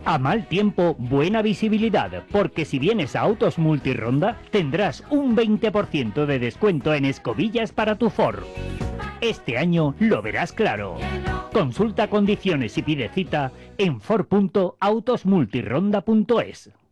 A mal tiempo, buena visibilidad, porque si vienes a Autos Multironda, tendrás un 20% de descuento en escobillas para tu Ford. Este año lo verás claro. Consulta condiciones y pide cita en ford.autosmultironda.es.